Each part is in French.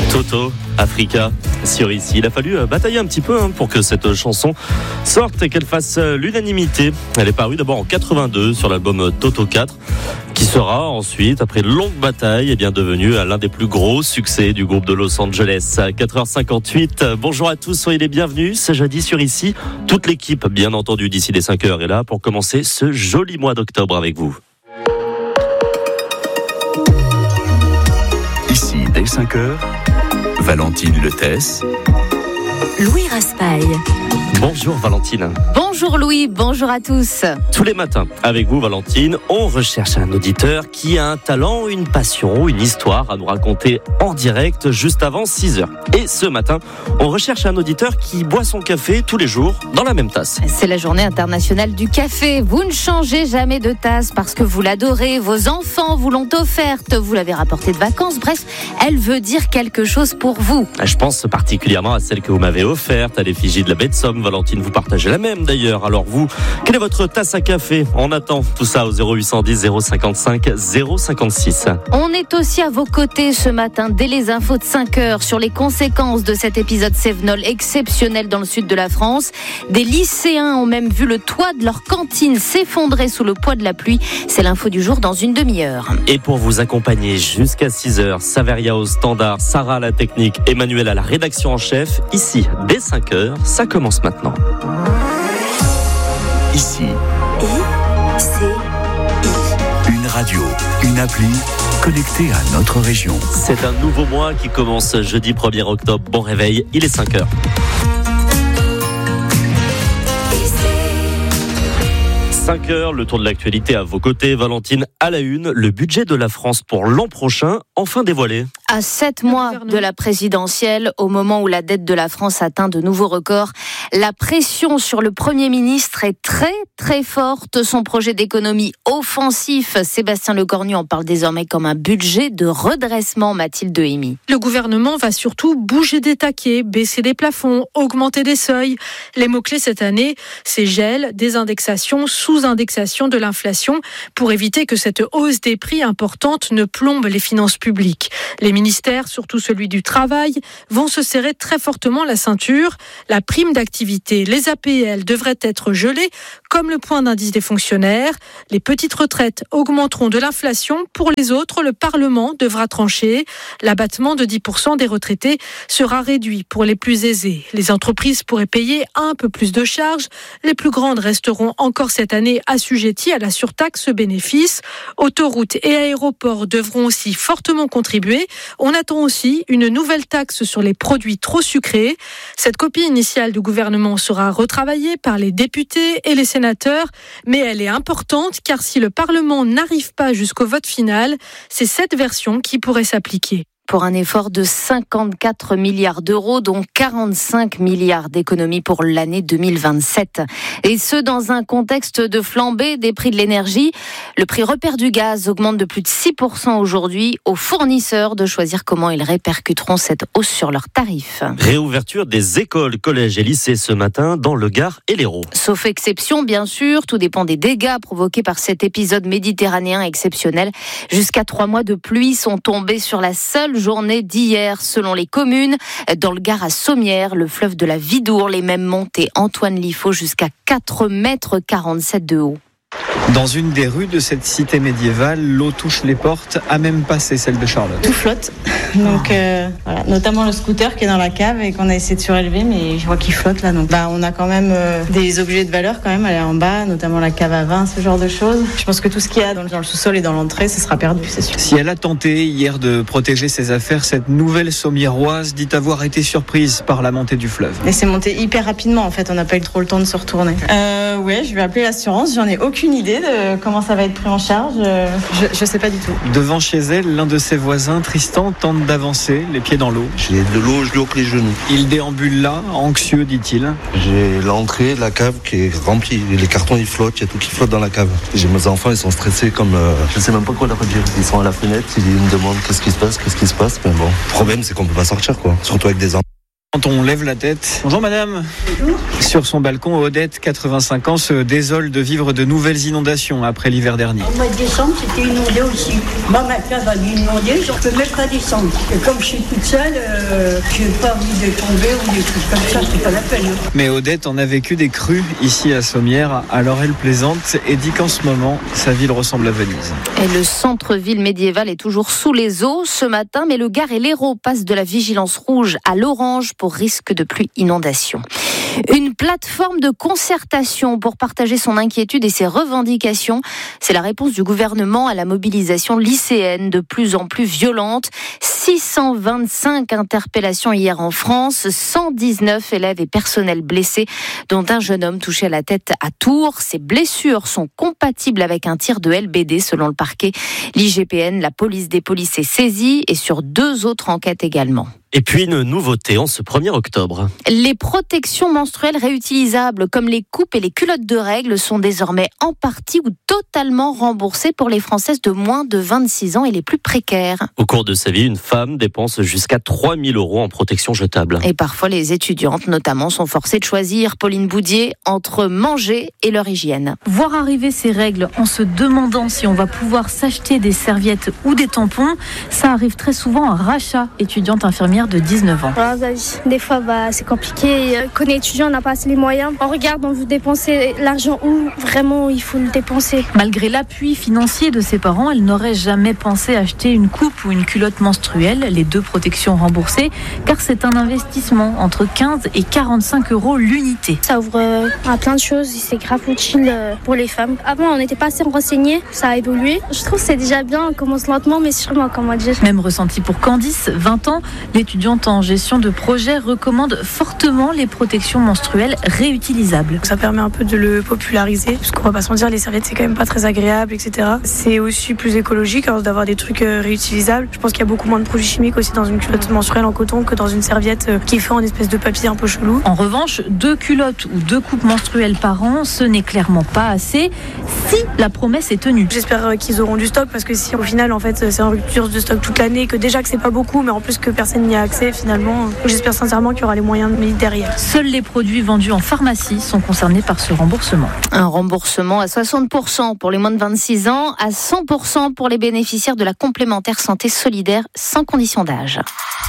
Toto, Africa, sur ici. Il a fallu batailler un petit peu pour que cette chanson sorte et qu'elle fasse l'unanimité. Elle est parue d'abord en 82 sur l'album Toto 4, qui sera ensuite, après une longue bataille, devenu l'un des plus gros succès du groupe de Los Angeles. 4h58, bonjour à tous, soyez les bienvenus. C'est jeudi sur ici. Toute l'équipe, bien entendu, d'ici les 5h est là pour commencer ce joli mois d'octobre avec vous. Ici, dès 5h, Valentine Letès, Louis Raspail. Bonjour Valentine. Bonjour Louis, bonjour à tous. Tous les matins, avec vous Valentine, on recherche un auditeur qui a un talent, une passion, une histoire à nous raconter en direct juste avant 6h. Et ce matin, on recherche un auditeur qui boit son café tous les jours dans la même tasse. C'est la journée internationale du café. Vous ne changez jamais de tasse parce que vous l'adorez, vos enfants vous l'ont offerte, vous l'avez rapportée de vacances, bref, elle veut dire quelque chose pour vous. Je pense particulièrement à celle que vous m'avez offerte, à l'effigie de la baie de Somme. Valentine, vous partagez la même d'ailleurs. Alors vous, quelle est votre tasse à café ? On attend tout ça au 0810 055 056. On est aussi à vos côtés ce matin, dès les infos de 5h, sur les conséquences de cet épisode Cévenol exceptionnel dans le sud de la France. Des lycéens ont même vu le toit de leur cantine s'effondrer sous le poids de la pluie. C'est l'info du jour dans une demi-heure. Et pour vous accompagner jusqu'à 6h, Saveria au standard, Sarah à la technique, Emmanuel à la rédaction en chef. Ici, dès 5h, ça commence maintenant. ici, une radio, une appli connectée à notre région. C'est un nouveau mois qui commence jeudi 1er octobre. Bon réveil, il est 5h. 5h, le tour de l'actualité à vos côtés. Valentine, à la une, le budget de la France pour l'an prochain, enfin dévoilé. À 7 mois de la présidentielle, au moment où la dette de la France atteint de nouveaux records, la pression sur le Premier ministre est très très forte. Son projet d'économie offensif, Sébastien Lecornu en parle désormais comme un budget de redressement, Mathilde Dehemy. Le gouvernement va surtout bouger des taquets, baisser des plafonds, augmenter des seuils. Les mots-clés cette année, c'est gel, désindexation, sous-indexation de l'inflation pour éviter que cette hausse des prix importante ne plombe les finances publiques. Les ministères, surtout celui du travail, vont se serrer très fortement la ceinture. La prime d'activité, les APL devraient être gelées, comme le point d'indice des fonctionnaires. Les petites retraites augmenteront de l'inflation. Pour les autres, le Parlement devra trancher. L'abattement de 10% des retraités sera réduit pour les plus aisés. Les entreprises pourraient payer un peu plus de charges. Les plus grandes resteront encore cette année assujetties à la surtaxe bénéfice. Autoroutes et aéroports devront aussi fortement contribuer. On attend aussi une nouvelle taxe sur les produits trop sucrés. Cette copie initiale du gouvernement sera retravaillée par les députés et les sénateurs, mais elle est importante car si le Parlement n'arrive pas jusqu'au vote final, c'est cette version qui pourrait s'appliquer. Pour un effort de 54 milliards d'euros, dont 45 milliards d'économies pour l'année 2027. Et ce, dans un contexte de flambée des prix de l'énergie. Le prix repère du gaz augmente de plus de 6% aujourd'hui. Aux fournisseurs de choisir comment ils répercuteront cette hausse sur leurs tarifs. Réouverture des écoles, collèges et lycées ce matin dans le Gard et l'Hérault. Sauf exception, bien sûr. Tout dépend des dégâts provoqués par cet épisode méditerranéen exceptionnel. Jusqu'à 3 mois de pluie sont tombés sur la seule journée d'hier, selon les communes. Dans le Gard à Sommières, le fleuve de la Vidourle, les mêmes montées Antoine Liffaut jusqu'à 4,47 m de haut. Dans une des rues de cette cité médiévale, l'eau touche les portes, à même passé celle de Charlotte. Tout flotte, donc voilà, notamment le scooter qui est dans la cave et qu'on a essayé de surélever, mais je vois qu'il flotte là. Donc on a quand même des objets de valeur quand même à aller en bas, notamment la cave à vin, ce genre de choses. Je pense que tout ce qu'il y a dans le sous-sol et dans l'entrée, ce sera perdu, c'est sûr. Si elle a tenté hier de protéger ses affaires, cette nouvelle Sommiéroise dit avoir été surprise par la montée du fleuve. Et c'est monté hyper rapidement en fait, on n'a pas eu trop le temps de se retourner. Ouais, je vais appeler l'assurance, j'en ai aucune idée de comment ça va être pris en charge, je sais pas du tout. Devant chez elle, l'un de ses voisins, Tristan, tente d'avancer, les pieds dans l'eau. J'ai de l'eau jusqu'aux genoux. Il déambule là, anxieux, dit-il. J'ai l'entrée de la cave qui est remplie, les cartons ils flottent, il y a tout qui flotte dans la cave. J'ai mes enfants, ils sont stressés comme, je sais même pas quoi leur dire. Ils sont à la fenêtre, ils me demandent qu'est-ce qui se passe, mais bon. Le problème c'est qu'on peut pas sortir quoi, surtout avec des enfants. Quand on lève la tête. Bonjour madame. Bonjour. Sur son balcon, Odette, 85 ans, se désole de vivre de nouvelles inondations après l'hiver dernier. Au mois de décembre, c'était inondé aussi. Moi, ma cave a dû inonder, j'en peux même pas descendre. Et comme je suis toute seule, je n'ai pas envie de tomber ou des trucs comme ça, c'est pas la peine. Mais Odette en a vécu des crues ici à Sommières, alors elle plaisante et dit qu'en ce moment, sa ville ressemble à Venise. Et le centre-ville médiéval est toujours sous les eaux ce matin, mais le Gard et l'Hérault passent de la vigilance rouge à l'orange pour risque de pluie inondation. Une plateforme de concertation pour partager son inquiétude et ses revendications. C'est la réponse du gouvernement à la mobilisation lycéenne de plus en plus violente. 625 interpellations hier en France, 119 élèves et personnels blessés, dont un jeune homme touché à la tête à Tours. Ces blessures sont compatibles avec un tir de LBD selon le parquet. L'IGPN, la police des polices est saisie et sur 2 autres enquêtes également. Et puis une nouveauté en ce 1er octobre. Les protections menstruelles réutilisables comme les coupes et les culottes de règles sont désormais en partie ou totalement remboursées pour les Françaises de moins de 26 ans et les plus précaires. Au cours de sa vie, une femme dépense jusqu'à 3 000 € en protection jetable. Et parfois, les étudiantes notamment sont forcées de choisir, Pauline Boudier, entre manger et leur hygiène. Voir arriver ces règles en se demandant si on va pouvoir s'acheter des serviettes ou des tampons, ça arrive très souvent à Racha, étudiante infirmière de 19 ans. Des fois, c'est compliqué. Quand on est étudiant, on n'a pas assez les moyens. On regarde, on veut dépenser l'argent où vraiment il faut le dépenser. Malgré l'appui financier de ses parents, elle n'aurait jamais pensé acheter une coupe ou une culotte menstruelle, les 2 protections remboursées, car c'est un investissement entre 15 et 45 € l'unité. Ça ouvre à plein de choses et c'est grave utile pour les femmes. Avant, on n'était pas assez renseignés, ça a évolué. Je trouve que c'est déjà bien, on commence lentement mais sûrement, comment dire. Même ressenti pour Candice, 20 ans, l'étudiante en gestion de projet recommande fortement les protections menstruelles réutilisables. Ça permet un peu de le populariser, parce qu'on va pas se mentir, les serviettes c'est quand même pas très agréable, etc. C'est aussi plus écologique d'avoir des trucs réutilisables. Je pense qu'il y a beaucoup moins de produits chimiques aussi dans une culotte menstruelle en coton que dans une serviette qui est faite en espèce de papier un peu chelou. En revanche, 2 culottes ou 2 coupes menstruelles par an, ce n'est clairement pas assez si la promesse est tenue. J'espère qu'ils auront du stock, parce que si au final en fait c'est en rupture de stock toute l'année, que déjà que c'est pas beaucoup, mais en plus que personne n'y a accès finalement, j'espère sincèrement qu'il y aura les moyens de mettre derrière. Seuls les produits vendus en pharmacie sont concernés par ce remboursement. Un remboursement à 60% pour les moins de 26 ans, à 100% pour les bénéficiaires de la complémentaire santé solidaire sans condition d'âge.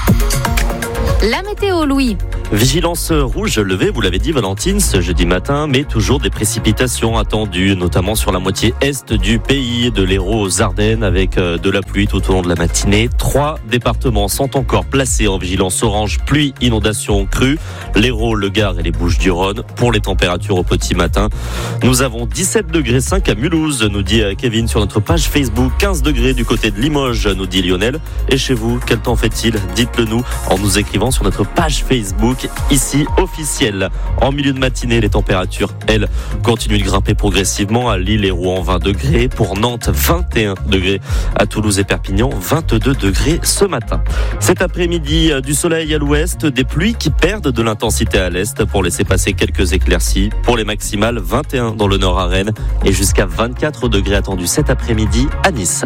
La météo, Louis. Vigilance rouge levée, vous l'avez dit Valentine, ce jeudi matin, mais toujours des précipitations attendues, notamment sur la moitié est du pays, de l'Hérault aux Ardennes, avec de la pluie tout au long de la matinée. 3 départements sont encore placés en vigilance orange, pluie, inondation, crue. L'Hérault, le Gard et les Bouches-du-Rhône. Pour les températures au petit matin, nous avons 17,5 degrés à Mulhouse, nous dit Kevin sur notre page Facebook. 15 degrés du côté de Limoges, nous dit Lionel. Et chez vous, quel temps fait-il? Dites-le nous en nous écrivant sur notre page Facebook, ici officielle. En milieu de matinée, les températures, elles, continuent de grimper progressivement. À Lille et Rouen, 20 degrés. Pour Nantes, 21 degrés. À Toulouse et Perpignan, 22 degrés ce matin. Cet après-midi, du soleil à l'ouest, des pluies qui perdent de l'intensité à l'est pour laisser passer quelques éclaircies. Pour les maximales, 21 dans le nord à Rennes et jusqu'à 24 degrés attendus cet après-midi à Nice.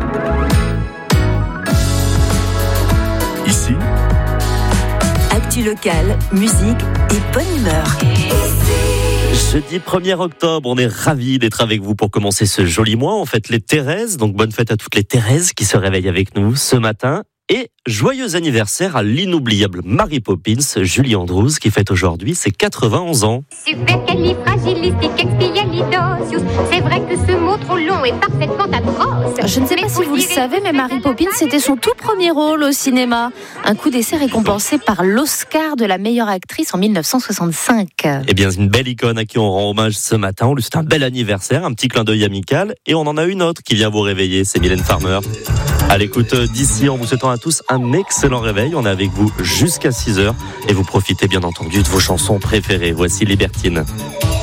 Ici, actu locale, musique et bonne humeur. Jeudi 1er octobre, on est ravis d'être avec vous pour commencer ce joli mois. On fête les Thérèses, donc bonne fête à toutes les Thérèses qui se réveillent avec nous ce matin. Et joyeux anniversaire à l'inoubliable Mary Poppins, Julie Andrews, qui fête aujourd'hui ses 91 ans. Supercalifragilisticexpialidocious. C'est vrai que ce mot trop long est parfaitement atroce. Je ne sais pas si vous le savez, mais Mary Poppins, c'était son tout premier rôle au cinéma. Un coup d'essai récompensé par l'Oscar de la meilleure actrice en 1965. Eh bien, une belle icône à qui on rend hommage ce matin. On lui souhaite un bel anniversaire, un petit clin d'œil amical. Et on en a une autre qui vient vous réveiller, c'est Mylène Farmer. À l'écoute d'ici, en vous souhaitant à tous un excellent réveil. On est avec vous jusqu'à 6h et vous profitez bien entendu de vos chansons préférées. Voici Libertine.